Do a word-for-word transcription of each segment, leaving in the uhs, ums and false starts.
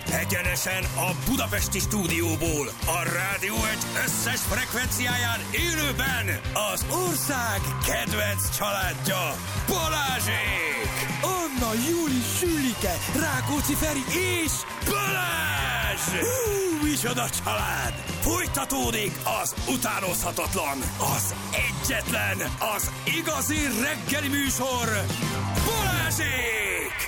Egyenesen a budapesti stúdióból, a Rádió egy összes frekvenciáján élőben az ország kedvenc családja, Balázsék! Anna, Júli, Sülike, Rákóczi Feri és Balázs! Hú, micsoda család! Folytatódik az utánozhatatlan, az egyetlen, az igazi reggeli műsor, Balázsék!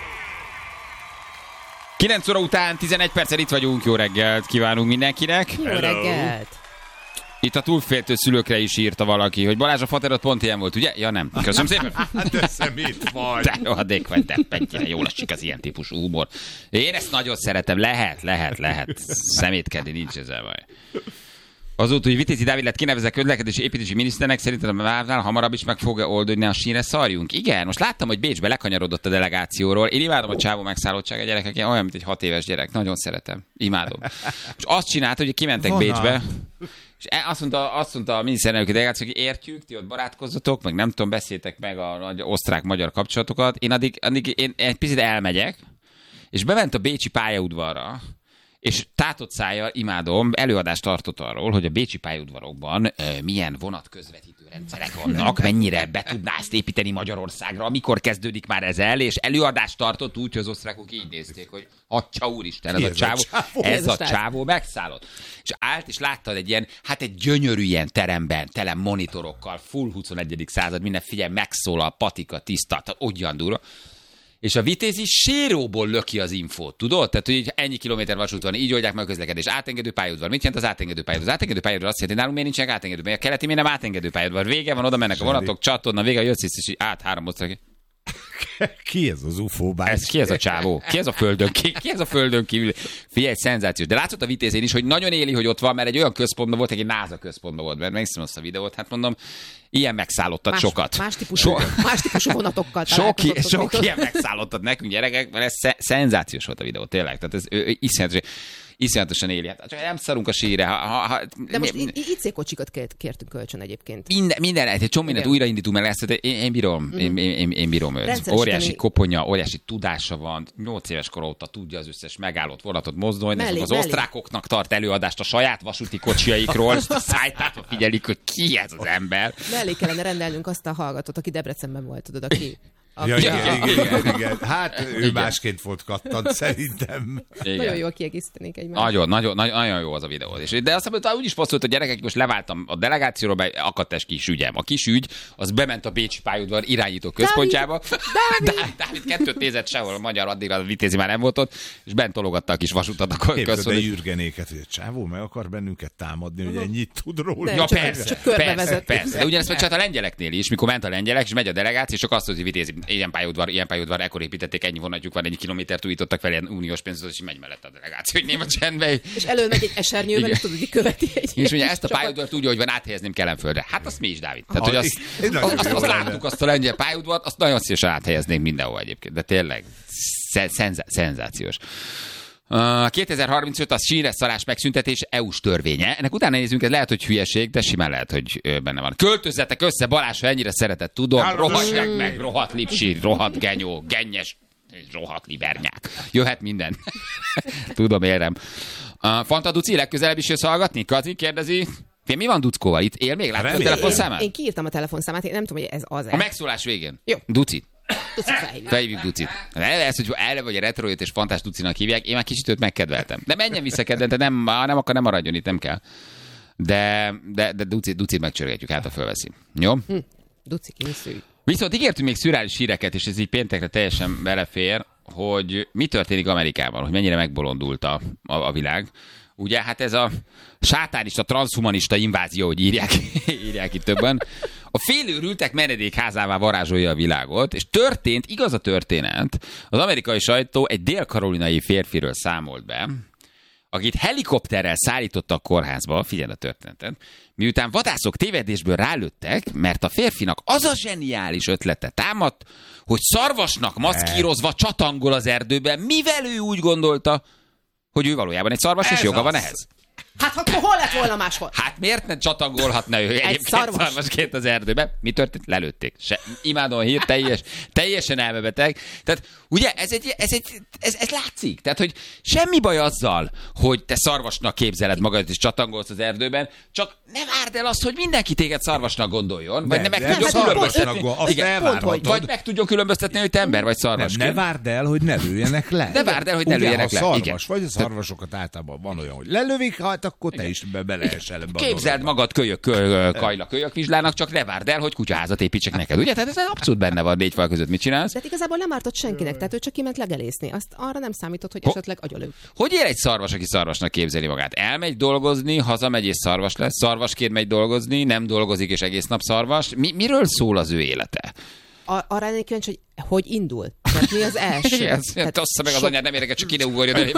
kilenc óra után tizenegy perccel itt vagyunk, jó reggelt kívánunk mindenkinek. Jó reggelt! Itt a túlféltő szülőkre is írta valaki, hogy Balázs, a faterod pont ilyen volt, ugye? Ja nem. Köszönöm szépen. Hát eszem itt vagy. De rohadék vagy, de mennyire jól esik az ilyen típusú humor. Én ezt nagyon szeretem, lehet, lehet, lehet szemétkedni, nincs ezzel baj. Azóta, hogy Vitézi Dávid lett kinevezve közlekedési építési miniszternek, szerintem a várnál hamarabb is meg fogja oldani a sínre szarjunk. Igen, most láttam, hogy Bécsbe lekanyarodott a delegációról. Én imádom a csávó megszállottság a gyerekek, olyan, mint egy hat éves gyerek. Nagyon szeretem. Imádom. És azt csinálta, hogy kimentek Vonal. Bécsbe, és azt mondta, azt mondta a miniszterelnöki delegáció, hogy értjük, ti ott barátkozzatok, meg nem tudom, beszéltek meg a osztrák-magyar kapcsolatokat. Én addig, addig én egy picit elmegyek, és bement a bécsi pályaudvarra, és tátott szájjal, imádom, előadást tartott arról, hogy a bécsi pályaudvarokban e, milyen vonatközvetítő rendszerek vannak, mennyire be tudná ezt építeni Magyarországra, mikor kezdődik már ez el, és előadást tartott úgy, hogy az osztrákok így nézték, hogy atya úristen, ez a csávó, ez a csávó megszállott. És állt, és láttad egy ilyen, hát egy gyönyörű ilyen teremben, tele monitorokkal, full huszonegyedik század, minden figyelj, megszólal, patika, tiszta, olyan durva. És a Vitézi séróból löki az infót, tudod? Tehát, hogy ennyi kilométer vasút van, így oldják meg a közlekedés. Átengedő pályaudvar. Mit jelent az átengedő pályaudvar? Az átengedő pályaudvar azt jelenti, hogy nálunk miért nincsenek átengedő pályaudvar? A keleti miért nem átengedő pályaudvar? Vége van, oda mennek a vonatok, csatorna, vége, jössz és át három osztrák. Ki ez az ufó bács? Ez ki ez a csávó? Ki ez a földön? Ki, ki ez a földön kívül? Figyelj, szenzációs. De látszott a Vitézén is, hogy nagyon éli, hogy ott van, mert egy olyan központban volt, egy NASA központban volt, mert megszem azt a videót, hát mondom, ilyen megszállottat más, sokat. Más típusú, so, más típusú vonatokkal sok, sok ilyen megszállottat nekünk gyerekek, mert ez szenzációs volt a videó, tényleg. Tehát ez ő, ő, iszonyatos, iszonyatosan éli. Hát, csak nem szarunk a síre. Ha, ha, ha, de most mi, I C kocsikat kértünk kölcsön egyébként. Minden, minden egy csomó mindent újraindítunk, mert ezt, én, én bírom, mm. én, én, én bírom őt. Óriási koponya, óriási tudása van, nyolc éves kor óta tudja az összes megállott vonatot mozdulni, mellé, az mellé. Osztrákoknak tart előadást a saját vasúti kocsiaikról, és a szájtátva figyelik, hogy ki ez az ember. Mellé kellene rendelnünk azt a hallgatót, aki Debrecenben volt, tudod, aki... Ja, igen, igen, igen, igen. Hát ő igen. Másként volt kattant, szerintem. Igen. Nagyon jól kiegészítenék egymást. Nagyon, nagyon, nagyon jó az a videó. De azt mondta, úgy is passzolt, hogy gyerekek, most leváltam a delegációról, be akadt egy kis ügyem. A kis ügy, az bement a bécsi pályaudvar irányító központjába. Dávid! Dávid! Dávid kettőt nézett sehol, a magyar addigra a Vitézi már nem volt ott, és bent tologatta a kis vasutat a központjába. De Jürgenéket, hogy a csávó meg akar bennünket támadni, hogy ennyit tud róla. Ja, persze, persze, persze. De ugyanezt megcsinált a lengyeleknél is, mikor ment a lengyelek, és megy a delegáció, és csak azt mondja, hogy Vitézi, ilyen pályaudvar, ilyen pályaudvar, ekkor építették, ennyi vonatjuk van, ennyi kilométert újítottak fel, ilyen uniós pénzt, és megy mellett a delegáció, hogy néma csendbe. És elől megy egy esernyővel, és tudod, hogy követi egy. És ugye ezt a pályaudvart úgy, hogy van áthelyezném Kelenföldre. Hát azt mi is, Dávid. Tehát, hogy azt, azt, azt, azt láttuk, azt a lengyel pályaudvart, azt nagyon szívesen áthelyeznénk mindenhol egyébként. De tényleg szenza, szenzációs. Uh, kétezer-harmincöt a sínre szarás megszüntetés é u-s törvénye. Ennek utána nézzünk, ez lehet, hogy hülyeség, de simán lehet, hogy benne van. Költözzetek össze, Balázs, ha ennyire szeretett, tudom, rohadják meg, rohadt lipsi, rohadt genyó, gennyes, rohadt libernyák. Jöhet minden. Tudom, érem. Uh, Fanta Duci, legközelebb is jössz hallgatni? Kazi kérdezi. Fél, mi van Duckóval itt? Él még? Látod a telefonszámát? Én kiírtam a telefonszámát, én nem tudom, hogy ez az-e. A megszólás végén. Jó. Duci. Ducit felhívjuk. Felhívjuk Ducit. Ez, hogy erre vagy a retrojött és fantás Ducinak hívják, én már kicsit őt megkedveltem. De menjen vissza kedvente, nem, nem akar, nem maradjon itt, nem kell. De, de, de Ducit, Ducit megcsörgetjük, hát a fölveszi. Jó? Hm. Duci, készülj. Viszont ígértünk még szürális híreket, és ez így péntekre teljesen belefér, hogy mi történik Amerikában, hogy mennyire megbolondult a, a, a világ. Ugye, hát ez a sátánista, transhumanista invázió, hogy írják, írják itt többen. A félőrültek menedékházává varázsolja a világot, és történt, igaz a történet, az amerikai sajtó egy dél-karolinai férfiről számolt be, akit helikopterrel szállítottak a kórházba, figyelj a történetet, miután vadászok tévedésből rálőttek, mert a férfinak az a zseniális ötlete támadt, hogy szarvasnak maszkírozva csatangol az erdőben, mivel ő úgy gondolta, hogy ő valójában egy szarvas, és joga van ehhez. Hát akkor hol lett volna máshol? Hát miért ne csatangolhatna ő egyébként szarvas. szarvasként az erdőben? Mi történt? Lelőtték. Se, imádom a hír, teljes, teljesen elmebeteg. Tehát ugye ez, egy, ez, egy, ez, ez látszik. Tehát, hogy semmi baj azzal, hogy te szarvasnak képzeled magad és csatangolsz az erdőben, csak ne várd el azt, hogy mindenki téged szarvasnak gondoljon, vagy Nem, ne meg de tudjon hát különböztetni. szarvasnak, azt Igen, elvárhatod. vagy meg tudjon különböztetni, hogy te ember vagy Nem, szarvas. ne várd el, hogy ne lőjenek le. Ne várd el, hogy ne Ugye, lőjenek ha le. szarvas Igen. vagy, a szarvasokat általában van olyan, hogy lelövik, hát akkor te is be beleesel ebbe a Képzeld dologba. magad kölyök, kölyök, kajla kölyök vizslának, csak ne várd el, hogy kutyaházat építsek neked. Ugye? Tehát ez abszolút benne van négy fal között. Mit csinálsz? De hát igazából nem ártott senkinek, tehát ő csak kiment legelészni. Azt arra nem számított, hogy Ho- esetleg agyalő. Hogy ér egy szarvas, aki szarvasnak képzeli magát? Elmegy dolgozni, hazamegy és szarvas lesz, szarvasként megy dolgozni, nem dolgozik és egész nap szarvas. Mi, miről szól az ő élete? A, arra lennék kíváncsi, hogy hogy indul? Tehát mi az első? Igen, Tehát tossza meg az sok- anyád, nem érdekel, csak ki ne ugorjon elém.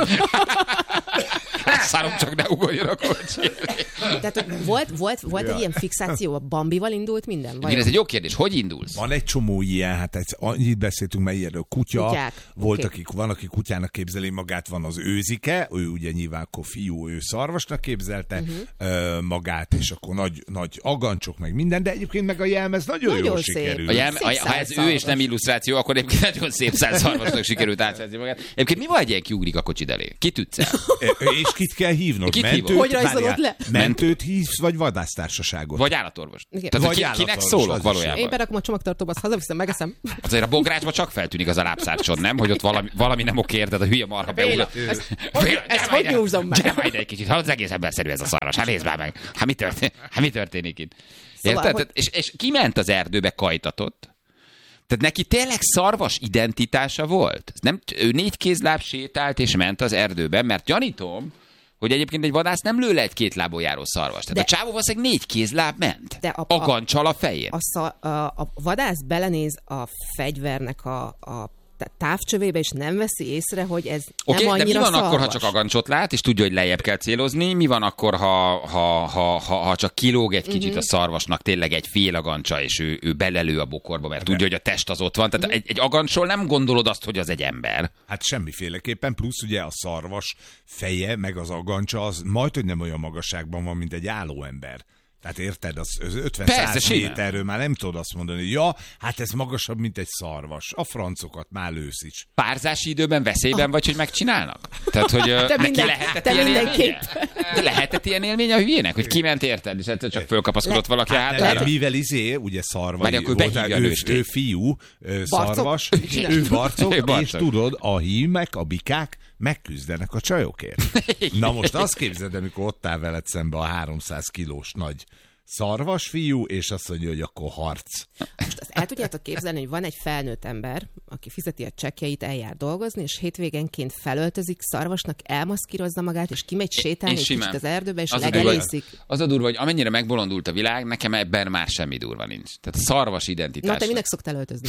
Szarom, csak ne ugorjon a kocsi. Tehát hogy volt, volt, volt egy ilyen fixáció, a Bambival indult minden? Igen, Vajon? ez egy jó kérdés. Hogy indulsz? Van egy csomó ilyen, hát egy, annyit beszéltünk már ilyenről, kutya, Kutyák, volt, oké. akik, van, aki kutyának képzeli magát, van az őzike, ő ugye nyilván akkor fiú, ő szarvasnak képzelte Mhm. uh-huh. ö, magát, és akkor nagy, nagy agancsok, meg minden, de egyébként meg a jelmez nagyon, Nagyon jól szép. sikerült. A jelme, Szép a, ha ez szárszarvas. ő és nem illusztráció, akkor egyébként nagyon szép szárszarvasnak sikerült átszerzni magát. Egyébként mi van, egy ilyen kiugrik a kocsid elé? Ki tudsz el? Ö, És kit kell hívnod? Kit hívod? Hogy rajzolod várjál, le? Mentőt hívsz, vagy vadásztársaságot? Vagy állatorvos? Igen. Tehát, Vagy ki, kinek állatorvos, szólok az is valójában? Én berakom a csomagtartóba, azt hazaviszem, megeszem. Azért a bográcsba csak feltűnik az a lábszárcsod, nem? Hogy ott valami, valami nem oké, érted, a hülye marha beugrat. Béla, ezt hogy nyúzom meg? Gyere majd ide egy kicsit, hallod, az egész emberszerű ez a szarvas. Hát nézd már meg. Hát mi történik, hát mi történik itt? Szóval, Érted? hogy- Tehát, És, és kiment az erdőbe, kajtatott. Tehát neki tényleg szarvas identitása volt. Ez Nem, ő négy kézláb sétált és ment az erdőben, mert gyanítom, hogy egyébként egy vadász nem lő le egy két lábon járó szarvas. Tehát De- a csávó valószínűleg négy kézláb ment. De a- a gancsal a fején. A, sza, a, a vadász belenéz a fegyvernek a, a távcsövébe, és nem veszi észre, hogy ez Oké, nem okay, de annyira mi van akkor, ha szarvas. csak agancsot lát, és tudja, hogy lejjebb kell célozni? Mi van akkor, ha, ha, ha, ha, ha csak kilóg egy kicsit Mhm. a szarvasnak tényleg egy fél agancsa, és ő, ő belelő a bokorba, mert tudja, hogy a test az ott van. Tehát Mhm. egy, egy agancsról nem gondolod azt, hogy az egy ember. Hát semmiféleképpen, plusz ugye a szarvas feje, meg az agancsa, az majd, hogy nem olyan magasságban van, mint egy álló ember. Tehát érted, az az Persze, ötven-száz simán. méterről már nem tudod azt mondani, hogy ja, hát ez magasabb, mint egy szarvas. A francokat már lősz is. Párzási időben veszélyben vagy, hogy megcsinálnak? Tehát, hogy ö, Te neki minden- lehetett te ilyen mindenképp. élménye? De lehetett ilyen élmény a hülyének, hogy kiment érted, és egyszer csak fölkapaszkodott valaki a Hát, hátára? nem, mivel izé, ugye szarvas, Várj, akkor behívja a ő, nőstét. ő fiú, ő Barcok? szarvas, Igen. ő barcok, Ő és barcok. tudod, a hímek, a bikák megküzdenek a csajokért. Na most azt képzeld, amikor ott áll veled szembe a háromszáz kilós nagy szarvas fiú, és azt mondja, hogy akkor harc. Most azt el tudjátok képzelni, hogy van egy felnőtt ember, aki fizeti a csekkjeit, eljár dolgozni, és hétvégenként felöltözik szarvasnak, elmaszkírozza magát, és kimegy sétálni egy kicsit az erdőbe, és az a, durva, legelészik. az a durva, hogy amennyire megbolondult a világ, nekem ebben már semmi durva nincs. Tehát a szarvas identitás. Na, te minek szoktál öltözni?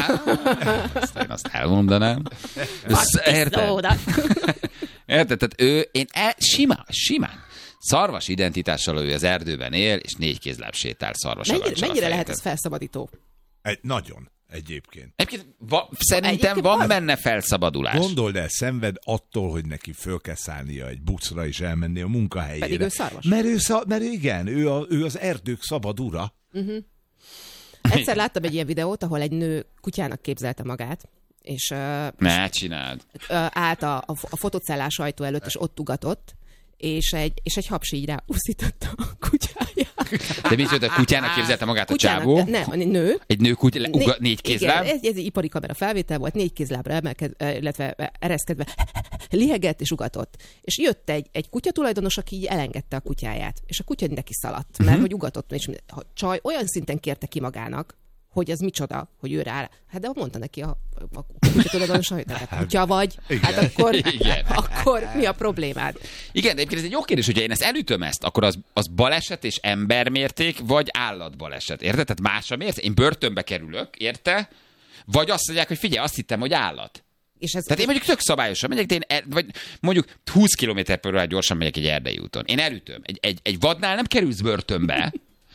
Azt én azt elmondanám. Sz- Érted? Oda. Érted? Tehát ő, én el, simán, simán. Szarvas identitással ő az erdőben él, és négy kézláb sétál szarvas Mennyire, agancsal a mennyire fején. lehet ez felszabadító? Egy, nagyon, egyébként. Egyébként va, szerintem Egyébként van van. benne felszabadulás. Gondold el, szenved attól, hogy neki föl kell szállnia egy buszra és elmenni a munkahelyére. Pedig ő szarvas. Mert, ő szar, mert igen, ő, a, ő az erdők szabad ura. Egyszer láttam egy ilyen videót, ahol egy nő kutyának képzelte magát, és uh, Ne csináld. uh, állt a, a, a fotocellás ajtó előtt, és ott ugatott, és egy, és egy hapsi így rá uszította a kutyáját. De mit jött, a kutyának képzelte magát a csávó? Nem, egy nő. Egy nő kutya, Né- uga, négy kézláb? Igen, ez, ez egy ipari kamera felvétel volt, négy kézlábra emelkedve, illetve ereszkedve lihegett és ugatott. És jött egy, egy kutyatulajdonos, aki így elengedte a kutyáját. És a kutya neki szaladt, mert Mhm. hogy ugatott. És a csaj olyan szinten kérte ki magának, hogy ez micsoda, hogy ő rá. Hát de mondta neki a, a kutyatulajdonos, hogy te kutya vagy, hát akkor, Igen. akkor mi a problémád? Igen, de egyébként ez egy jó kérdés, hogyha én ezt elütöm ezt, akkor az, az baleset és embermérték, vagy állatbaleset, érted? Tehát más a mérték. Én börtönbe kerülök, érte? Vagy azt mondják, hogy figyelj, azt hittem, hogy állat. És ez, Tehát én mondjuk tök szabályosan megyek, de én, el- vagy mondjuk húsz kilométer per órát gyorsan megyek egy erdei úton. Én elütöm. Egy, egy, egy vadnál nem kerülsz börtönbe,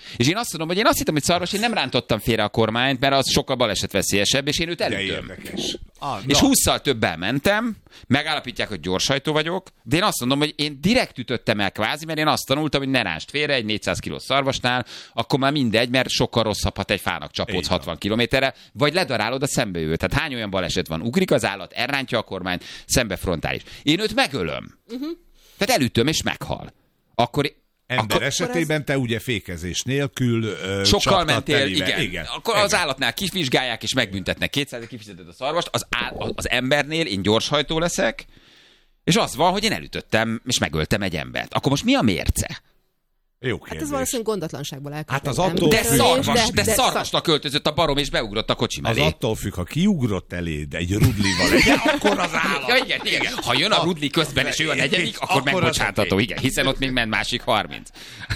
És én azt mondom, hogy én azt hittem, hogy szarvas, én nem rántottam félre a kormányt, mert az sokkal balesetveszélyesebb, és én őt De elütöm. érdekes. Ah, És na. hússzal többel mentem, megállapítják, hogy gyorshajtó vagyok, de én azt mondom, hogy én direkt ütöttem el kvázi, mert én azt tanultam, hogy ne ránst félre egy négyszáz kilós szarvasnál, akkor már mindegy, mert sokkal rosszabbhat egy fának csapódsz hatvan kilométerre, vagy ledarálod a szembejövőt. Tehát hány olyan baleset van? Ugrik az állat, elrántja a kormányt, szembe frontális. Én őt megölöm. Uh-huh. Tehát elütöm, és meghal. Akkor Ember akkor esetében te ugye fékezés nélkül ö, sokkal csaptad mentél, telivel. igen. igen. Akkor igen. az állatnál kivizsgálják és megbüntetnek. kétszázért kifizeted a szarvast, az, áll, az embernél én gyorshajtó leszek, és az van, hogy én elütöttem, és megöltem egy embert. Akkor most mi a mérce? Jó Hát kérdés. ez valószínűleg gondatlanságból elkövetett. Hát az attól De függ. szarvas, de, de szarvasnak költözött a barom, és beugrott a kocsi Az mellé. attól függ, ha kiugrott eléd egy rudlival, egy, akkor az állat. Ja, igen, igen. Ha jön a rudli közben, és ő a negyedik, akkor, Akkor az megbocsátható, oké. igen, hiszen ott még ment másik harminc.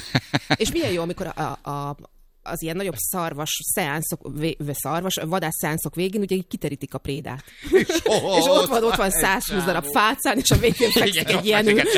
És milyen jó, amikor a, a, az ilyen nagyobb szarvas szeánszok, vé, szarvas, vadász szeánszok végén ugye így kiterítik a prédát. Oh, És ott van, ott van százhúsz darab fálcán, és a végén fekszik egy ilyen ül.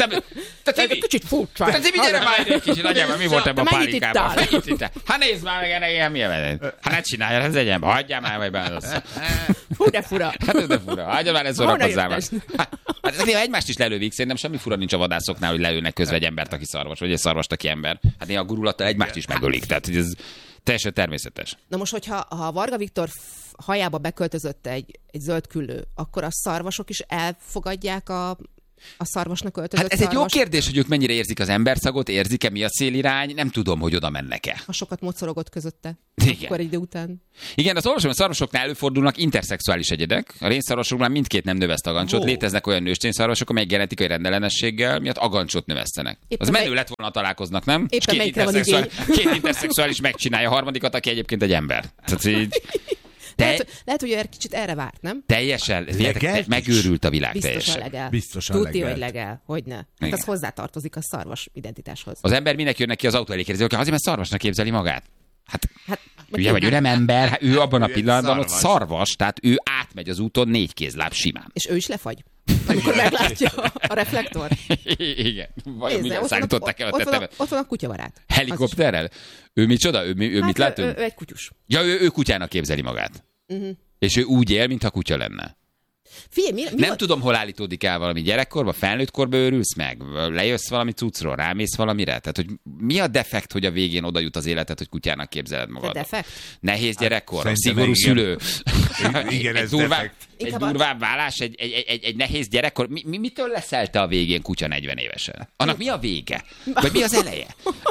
Te Tibi, Kicsit furcsa. te Tibi, gyere már egy kicsit, nagyjából, mi volt ebben a Te mennyit pálinkában? ittál? Mennyit ittál? Hát nézd már meg ennek ilyen milyen. Hát ne csináljál, ez egyen, hagyjál már, vagy bánod. Fú, de fura. Hát ez de fura, hagyjál már, ez Honnan szórakozzál már. jött Hát ezek néha egymást is lelővik, szerintem semmi fura nincs a vadászoknál, hogy lelőnek közben egy embert, aki szarvas, vagy egy szarvast, aki ember. Hát néha a gurulattal egymást is megölik, tehát hogy ez teljesen természetes. Na most, hogyha ha Varga Viktor f- hajába beköltözött egy, egy zöld küllő, akkor a szarvasok is elfogadják a, a szarvasnak öltözött Hát ez egy jó szarvast? kérdés, hogy ők mennyire érzik az emberszagot, érzik-e, mi a célirány, nem tudom, hogy oda mennek-e. Ha sokat mocorogott közötte, Igen. akkor egy idő után. Igen, az olvasom, a szarvasoknál előfordulnak interszexuális egyedek. A rénszarvasoknál mindkét nem növeszt agancsot. Ó. Léteznek olyan nőstényszarvasok, amelyek genetikai rendellenességgel miatt agancsot növesztenek. Éppen Az menő mely- lett volna, találkoznak, nem? És Éppen két, melyikre van interszexuális, két interszexuális megcsinálja a harmadikat, aki egyébként egy ember. Tehát így... De Lehet, lehet, hogy ő kicsit erre várt, nem? teljesen, Legelt is? megőrült a világ Biztosan teljesen. legel. Biztosan Tudti, legelt. hogy legel. Hogyne. Hát Igen. az hozzátartozik a szarvas identitáshoz. Az ember minek jön neki az autó elé kérdezi, hogy azért, mert szarvasnak képzeli magát. Hát Hát, ugye, vagy ő nem ember, hát ő abban a Ő egy pillanatban ott szarvas. szarvas, tehát ő átmegy az úton négy kézláb simán. és ő is lefagy, amikor meglátja a reflektor. Igen. Vajon Nézze, mivel ott van, a, szállították el a ott, van a, tetemet? ott van a kutyavarát. Helikopterrel? Ő micsoda? Ő, mi- ő Hát mit ő, lát? ő, Ő, ő egy kutyus. ja, ő, ő kutyának képzeli magát. Uh-huh. És ő úgy él, mintha kutya lenne. Figyelj, mi, mi Nem van- tudom, hol állítódik el valami gyerekkorba, felnőtt korba őrülsz meg, lejössz valami cuccról, rámész valamire. Tehát, hogy mi a defekt, hogy a végén oda jut az életed, hogy kutyának képzeled magad? defekt? Nehéz gyerekkor, Hát, szigorú szerintem szülő. Igen, egy ez durvább, defekt. egy Inkább a- durvább vállás, egy, egy, egy, egy, egy nehéz gyerekkor. Mi, mi, mitől leszel te a végén kutya negyven évesen? Annak mi a vége? Vagy mi az eleje?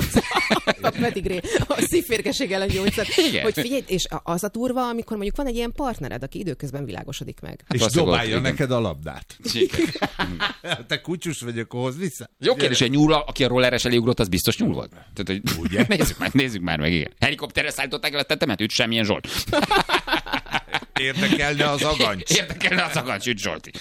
a pedigré, a szívférgeség ellen gyógyszer. Igen. Hogy figyelj, és az a durva, amikor mondjuk van egy ilyen partnered, aki időközben világosodik meg. És valószínűleg dobálja ott, igen. neked a labdát. Te kutyus vagy, akkor hozd vissza. Jó kérdés, hogy nyúl, aki a rolleres elé ugrott, az biztos nyúl volt. Tehát, hogy Ugye? nézzük már, nézzük már meg, igen. Helikopterre szállították el a tetemet, üt semmilyen Zsolt. Érdekelne az agancs. Érdekelne az agancs, üt Zsolti.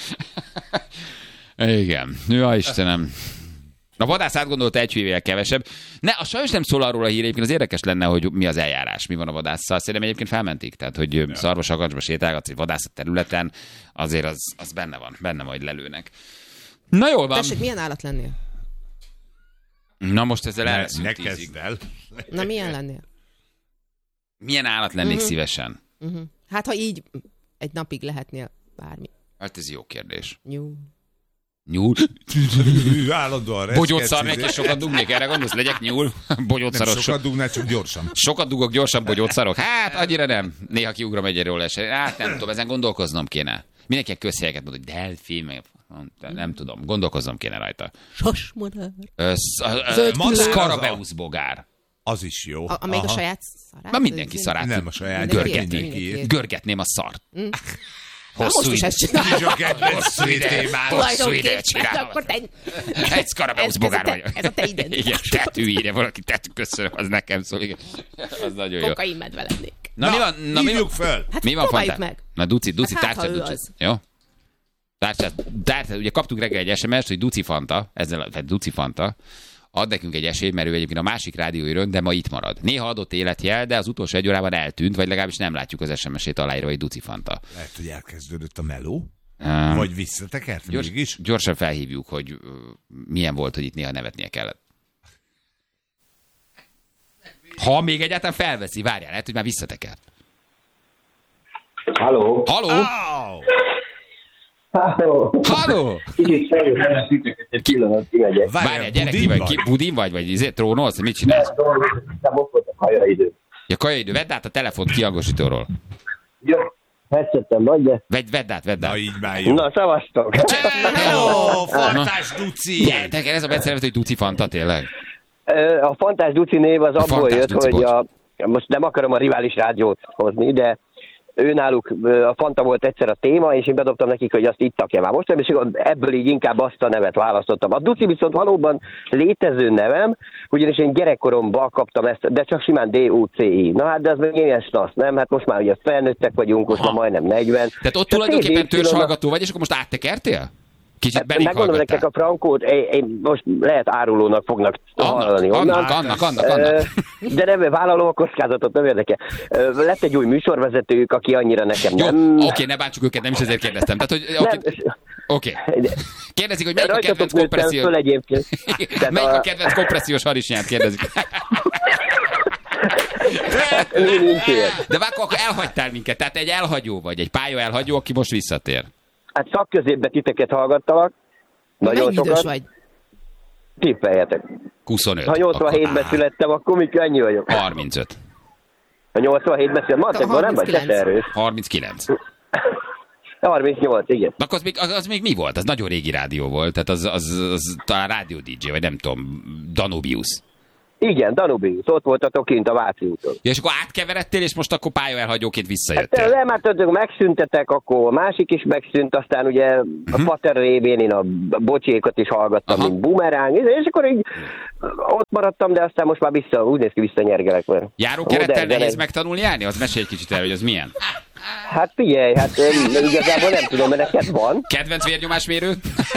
Igen. Ja, Istenem. A vadász átgondolta egy hűvével kevesebb. Ne, a sajnos nem szól arról a hír, egyébként az érdekes lenne, hogy mi az eljárás, mi van a vadásszal. Szerintem egyébként felmentik, tehát hogy ja. szarvas agancsba sétálgatsz egy vadászat területen, azért az, az benne van, benne majd lelőnek. Na jól van. Tessék, milyen állat lennél? Na most ezzel el Ne, leszünk ne tízig. kezd el. Na, milyen lennél? Milyen állat lennék Mhm. szívesen? Uh-huh. Hát, ha így egy napig lehetnél bármi. Hát ez jó kérdés. Nyú. Nyúl? Állandóan Bogyót szar reszketsz, neki, sokat dugnék, erre gondolsz? Legyek nyúl? Bogyót Nem szaros. sokat dugnál, csak gyorsan. Sokat dugok, gyorsan bogyót szarok? Hát, annyira nem. Néha kiugrom egyről eset. Hát nem tudom, ezen gondolkoznom kéne. Mindenki közhelyeket mond, hogy delfin, meg... Nem tudom, gondolkoznom kéne rajta. Sasmadár. Ö, sz- ö, Zöld ö, külön. Skarabeusz bogár. Az is jó. A, amelyik a Aha. saját szarát? Ma mindenki szarát. Nem a saját, Mindenki görgetni. ért, mindenki ért. Görgetném a szart. Na, most is idő- ezt csinálom. Nincs a kedvenc Hosszú ide, témád. hosszú ide Tulajdonképpen, csinálom. akkor te... Egy Skarabeusz Ez- ez bogár a te- vagyok. ez a te identitásod. Igen, tetű írja valaki, tetű, köszönöm, az nekem szól, igen. Az nagyon jó. Kokain medve lennék. Na, mi van? Na, mi van? hívjuk föl. Hát Mi van, próbáljuk Fantán? meg. Na, Duci, Duci, Hát hát, tárcsát, ha ő Duci. az. Jó? Tárcsát, tárcsát, ugye kaptunk reggel egy es em es-t, hogy Duci Fanta, ezzel, tehát Duci Fanta, ad nekünk egy esélyt, mert ő egyébként a másik rádióiron, de ma itt marad. Néha adott életjel, de az utolsó egy órában eltűnt, vagy legalábbis nem látjuk az es em es-ét aláírva, hogy Duci Fanta. Lehet, hogy elkezdődött a meló. Um, Vagy visszatekert gyors, mégis. gyorsan felhívjuk, hogy uh, milyen volt, hogy itt néha nevetnie kellett. Ha még egyáltalán felveszi, várjál, lehet, hogy már visszatekert. Halló. Halló? Oh. Halló. Halló? Kicsit szerintem titeket egy pillanat kimegyek. Várjál, gyere ki, vagy ki, budin vagy, vagy izé, trónolsz, mit csinálsz? Nem ott volt a kajaidő. Ja, kajaidő, vedd át a telefont kihangosítóról. Jó, headsetem vagy, de... Vedd, vedd át, vedd át. Na így már jó. Na, szavaztok. Hello, Fantás Duci! Ja, neked ez a becszervet, hogy Duci Fanta, tényleg? A Fantás Duci név az abból Fantás jött, Duci, hogy a, most nem akarom a rivális rádiót hozni, de ő náluk a Fanta volt egyszer a téma, és én bedobtam nekik, hogy azt ittak-e már. Most nem, és ebből így inkább azt a nevet választottam. A Duci viszont valóban létező nevem, ugyanis én gyerekkoromban kaptam ezt, de csak simán D U C I. Na hát, de az még ilyen snasz, nem? Hát most már ugye felnőttek vagyunk, most már majdnem negyven. Tehát ott tulajdonképpen törzshallgató vagy, és akkor most áttekertél? Kicsit belénk megmondom nektek a frankót, én, én most lehet árulónak fognak hallani onnan. Annak, annak, annak, annak. De nem, vállalom a kockázatot, nem érdekel. Lett egy új műsorvezetőjük, aki annyira nekem Jó, nem... oké, ne bántsuk őket, nem is ezért kérdeztem. Tehát, hogy, oké, okay. okay. Kérdezik, hogy melyik a kedvenc kompressziós... Föl egyébként. Melyik a kedvenc kompressziós harisnyát, kérdezik. De akkor elhagytál minket, tehát egy elhagyó vagy, egy pálya elhagyó, aki most visszatér. Hát szakközépbe titeket hallgattalak. Nagyon Mennyi idős sokat. vagy? Tippeljetek. huszonöt. Ha nyolcvanhétben születtem, akkor mikor ennyi vagyok? harmincöt. Ha nyolcvanhétben születtem, matekban nem vagy te erős. harminckilenc. harmincnyolc, igen. Akkor az még, az, az még mi volt? Az nagyon régi rádió volt, tehát az, az, az talán rádió dé dzsé, vagy nem tudom, Danubius. Igen, Danubius, ott voltatok kint a Váci úton. Ja, és akkor átkeveredtél, és most akkor pályaelhagyóként Hát, visszajöttél. nem, hát tudod, megszüntetek, akkor a másik is megszűnt, aztán ugye a uh-huh. Pater révén én a bocsékat is hallgattam, Aha. mint bumeráng, és akkor így ott maradtam, de aztán most már vissza, úgy néz ki, visszanyergelek. Mert Járókerettel modern nehéz zene- megtanulni járni? Az mesélj egy kicsit el, hogy az milyen. Hát figyelj, hát én igazából nem tudom, mert neked van. Kedvenc vérnyomásmérő?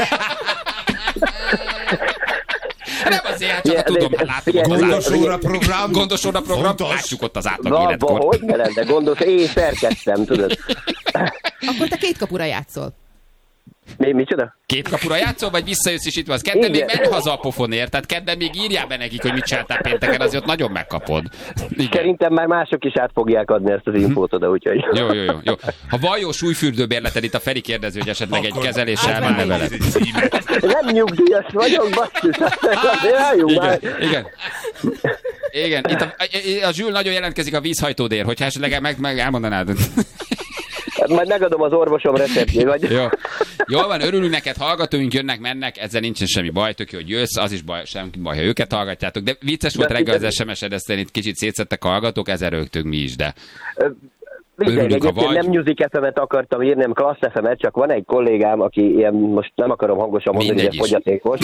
Nem azért, hát csak Ja, a tudom, de- hát látom ott az Gondos átlag. óra program. Gondos óra program, Fontos. látjuk ott az átlag Abba, életkor. hogy ne lenne gondos, én szerkeztem, tudod. Akkor te két kapura játszol. Mi, micsoda? Két kapura játszol, vagy visszajössz is itt van? Kedden még Igen. menj haza a pofonért, tehát kedden még írjál be nekik, hogy mit csináltál pénteken, azért ott nagyon megkapod. Igen. Szerintem már mások is át fogják adni ezt az infót oda, úgyhogy... Jó, jó, jó, jó. Ha van jó súlyfürdőbérleted, itt a Feri kérdező, hogy esetleg egy Akkor kezeléssel átvennék menne veled. egy címet. Nem nyugdíjas vagyok, basszus, azért álljunk már. Igen, igen. Igen, itt a, a, a Zsül nagyon jelentkezik a vízhajtódér, hogyha esetleg meg, meg elmondanád. Majd megadom az orvosom receptjét, vagy... Jó. Jól van, örülünk neked, hallgatóink jönnek, mennek, ezzel nincsen semmi baj, tök jó, hogy jössz, az is baj, semmi baj, ha őket hallgatjátok, de vicces volt De reggel az igen. es em es-ed, ezt itt kicsit szétszettek a hallgatók, ezzel rögtünk mi is, de Figyelj, Örülünk, ha egyébként vagy. nem Music ef em-et akartam írni, nem Klassz ef em-et, csak van egy kollégám, aki ilyen, most nem akarom hangosan mondani, Mindegy hogy is. fogyatékos.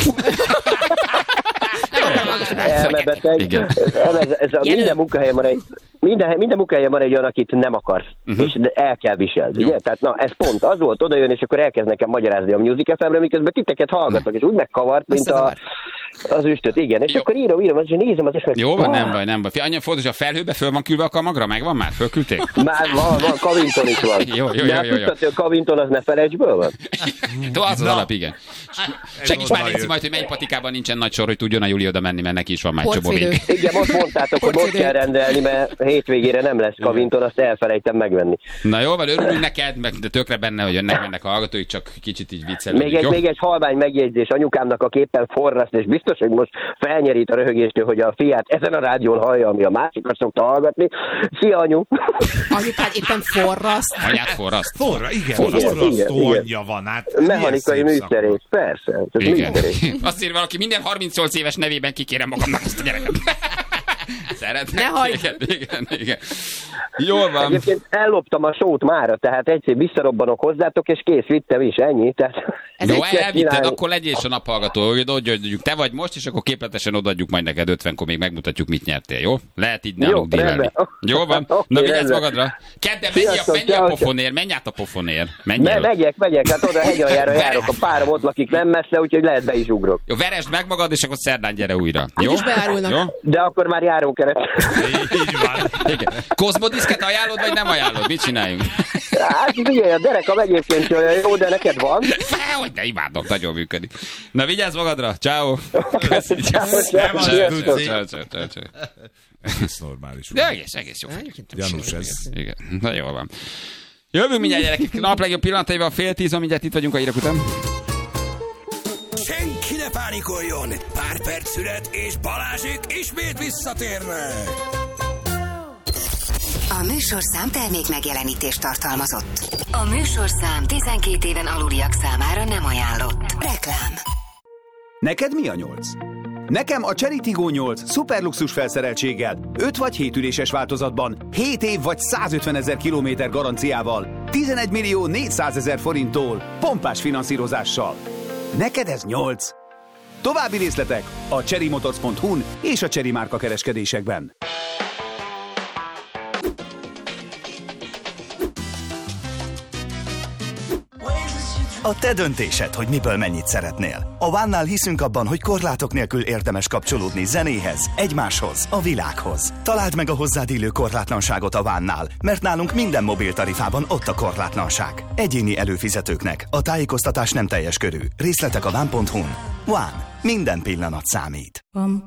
Elmebeteg. Igen. Ez, ez a minden munkahelyen van egy, minden, minden munkahelyen van egy olyan, akit nem akarsz, Uh-huh. és de el kell viselni. Jó. Ugye? Tehát na, ez pont az volt, oda jön, és akkor elkezd nekem magyarázni a Music ef em-re, miközben titeket hallgatok, és úgy megkavart, mint a, Összezavar. az üstöt, igen. És Jó. akkor írom, írom, és nézem, az és meg... jó van, Ah, nem baj, nem baj. Fia, annyi fontos, hogy a felhőbe föl van küldve a kamagra, megvan már? Fölküldték? Már van, van, Kavinton is van. Jó, jó, De jó, hát jó, jó. tudtad, hogy a Kavinton az ne felejtsből van? De az az Na. alap, igen. Segíts oda már, Léci, jött. majd, hogy mely patikában nincsen nagy sor, hogy tudjon a Júli oda menni, mert neki is van már egy csomó Porcvédő. még. Igen, most mondtátok, hogy most kell rendelni, mert hétvégére nem lesz Kavinton, azt elfelejtem megvenni. Na jó, van, örülünk neked, meg de tökre benne, hogy jönnek, mennek a hallgatóik, csak kicsit így viccelődünk, Még egy, jó? még egy halvány megjegyzés anyukámnak, aki éppen forraszt, és biztos, hogy most felnyerít a röhögéstől, hogy a fiát ezen a rádión hallja, ami a másikat szokta hallgatni. Szia, anyu! Anyukád éppen forraszt. Anyát forraszt. Forra, igen, Forrasztó. forrasztó Igen, igen. anyja van, hát. Mechanikai milyen szép szakma. műszerész, persze. Ez Igen. műszerész. Azt írja valaki, minden harmincnyolc éves nevében kikérem magamnak ezt a gyereket. Szeretnek. Ne hagyd! Igen, igen, igen. Jól van. Egyébként elloptam a sót mára, tehát egyszer visszarobbanok hozzátok, és kész, vittem is, ennyi. Tehát Ez Jó, mit kell elvitted, csinálni? akkor legyél is a naphallgató, hogy odaadjuk, te vagy most, és akkor képletesen odaadjuk majd neked ötvenkor, még megmutatjuk, mit nyertél, jó? Lehet így nálunk dílelni. rendben. Jó van? Oké, Na vigyázz rendben. magadra. Kedden menj a, Sziasztok, menj a ciao, pofonér, menj át a pofonér. Menj Me- el. megyek, megyek, hát oda a hegyaljára járok, a párom ott lakik nem messze, úgyhogy lehet be is ugrok. Jó, veresd meg magad, és akkor szerdán gyere újra. Jó? Úgyis beárulnak. Jó? De akkor már járunk keresztül. Így van. Igen. Kozmodiszket ajánlod, vagy nem ajánlod? Mit csináljunk? Hát figyelj, a derekam egyébként jó, de neked van. Hogy ne imádom, nagyon működik. Na vigyázz magadra, ciao. Egész normális. De egész, egész jó. Gyanús ez. Igen, na jól van. Jövünk mindjárt, gyerekek. Nap legjobb pillanataival fél tíz, mindjárt itt vagyunk a hírek után. Senki ne pánikoljon! Pár perc szület, és Balázsék ismét visszatérnek! A műsorszám termék megjelenítést tartalmazott. A műsorszám tizenkét éven aluliak számára nem ajánlott. Reklám. Neked mi a nyolc? Nekem a Chery Tiggo nyolc szuperluxus felszereltséggel, öt vagy hét üléses változatban, hét év vagy százötvenezer kilométer garanciával, tizenegy millió négyszázezer forinttól, pompás finanszírozással. Neked ez nyolc. További részletek a cherrymotors pont hu-n és a Chery márka kereskedésekben. A te döntésed, hogy miből mennyit szeretnél. A Vánnál hiszünk abban, hogy korlátok nélkül érdemes kapcsolódni zenéhez, egymáshoz, a világhoz. Találd meg a hozzád illő korlátlanságot a Vánnál, mert nálunk minden mobiltarifában ott a korlátlanság. Egyéni előfizetőknek a tájékoztatás nem teljes körű. Részletek a ván pont hu-n. Ván. Minden pillanat számít.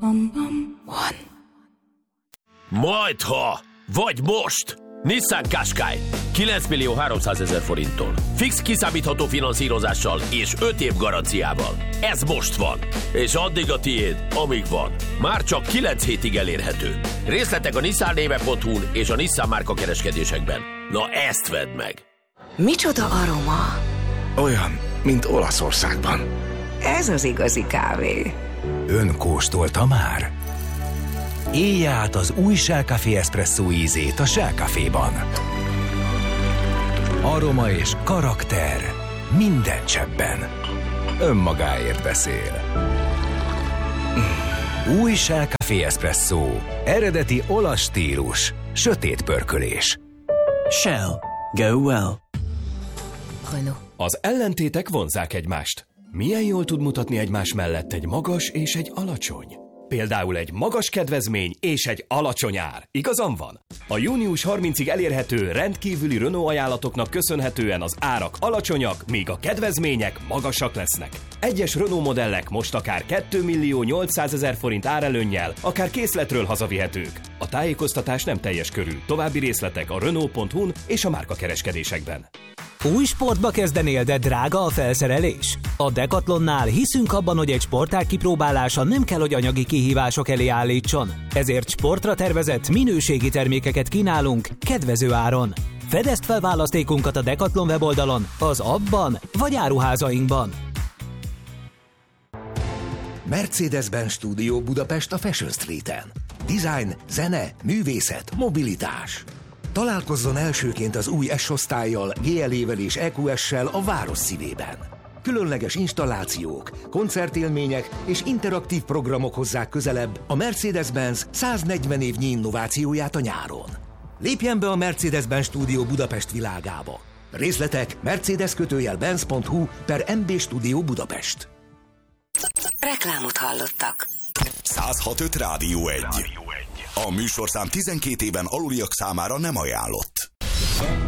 Majdha, vagy most! Nissan Qashqai kilenc millió háromszázezer forinttól. Fix kiszámítható finanszírozással és öt év garanciával. Ez most van. És addig a tiéd, amíg van. Már csak kilenc hétig elérhető. Részletek a nissan néve pont hu-n és a Nissan márka kereskedésekben. Na ezt vedd meg! Micsoda aroma? Olyan, mint Olaszországban. Ez az igazi kávé. Ön kóstolta már? Élje át az új Shell Café Espresso ízét a Shell Caféban. Aroma és karakter minden cseppben. Önmagáért beszél. Új Shell Café Espresso. Eredeti olasz stílus. Sötét pörkölés. Shell. Go well. Renault. Az ellentétek vonzzák egymást. Milyen jól tud mutatni egymás mellett egy magas és egy alacsony? Például egy magas kedvezmény és egy alacsony ár. Igazam van? A június harmincadikáig elérhető rendkívüli Renault ajánlatoknak köszönhetően az árak alacsonyak, míg a kedvezmények magasak lesznek. Egyes Renault modellek most akár két millió nyolcszázezer forint árelőnnyel, akár készletről hazavihetők. A tájékoztatás nem teljes körű. További részletek a Renault pont hu-n és a márka kereskedésekben. Új sportba kezdenél, de drága a felszerelés? A Decathlonnál hiszünk abban, hogy egy sportág kipróbálása nem kell, hogy anyagi kihívások elé állítson. Ezért sportra tervezett minőségi termékeket kínálunk kedvező áron. Fedezd fel választékunkat a Decathlon weboldalon, az appban vagy áruházainkban. Mercedes-Benz Studio Budapest a Fashion Streeten. Design, zene, művészet, mobilitás. Találkozzon elsőként az új S-osztállyal, gé el é-vel és é kú es-sel a város szívében. Különleges installációk, koncertélmények és interaktív programok hozzák közelebb a Mercedes-Benz száznegyven évnyi innovációját a nyáron. Lépjen be a Mercedes-Benz Studio Budapest világába. Részletek mercedes kötőjel benz pont hu per em bé Studio Budapest. Reklámot hallottak. száz hat öt Rádió egy. A műsorszám tizenkét éven aluliak számára nem ajánlott.